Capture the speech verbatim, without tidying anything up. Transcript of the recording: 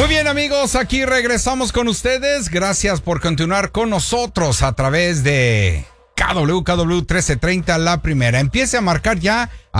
Muy bien, amigos, aquí regresamos con ustedes. Gracias por continuar con nosotros a través de K W K W trece treinta, la primera. Empiece a marcar ya